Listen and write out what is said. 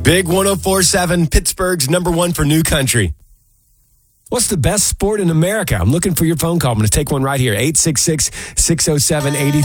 Big 104.7, Pittsburgh's number one for new country. What's the best sport in America? I'm looking for your phone call. I'm going to take one right here. 866-607-83.